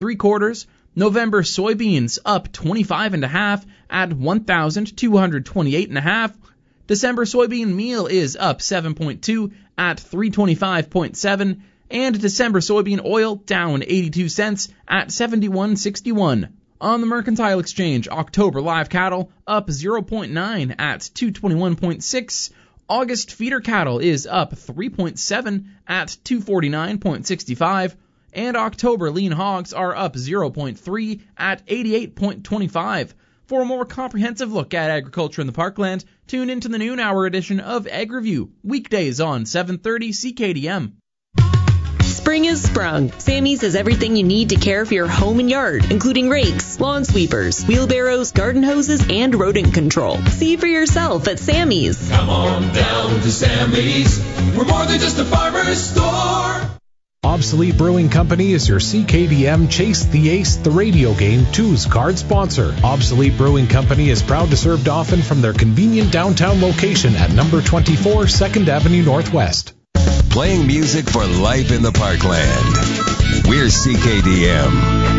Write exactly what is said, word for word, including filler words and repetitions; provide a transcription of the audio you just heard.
three quarters. November soybeans up twenty-five and a half at one thousand two hundred twenty-eight and a half. December soybean meal is up seven point two at three twenty-five point seven, and December soybean oil down eighty-two cents at seventy-one sixty-one. On the Mercantile Exchange, October live cattle up zero point nine at two twenty-one point six. August feeder cattle is up three point seven at two forty-nine point six five, and October lean hogs are up zero point three at eighty-eight point two five. For a more comprehensive look at agriculture in the Parkland, tune into the noon hour edition of Ag Review, weekdays on seven thirty C K D M. Spring is sprung. Sammy's has everything you need to care for your home and yard, including rakes, lawn sweepers, wheelbarrows, garden hoses, and rodent control. See for yourself at Sammy's. Come on down to Sammy's. We're more than just a farmer's store. Obsolete Brewing Company is your C K D M Chase the Ace, the radio game two's card sponsor. Obsolete Brewing Company is proud to serve Dauphin from their convenient downtown location at number twenty-four second Avenue Northwest. Playing music for life in the Parkland. We're C K D M.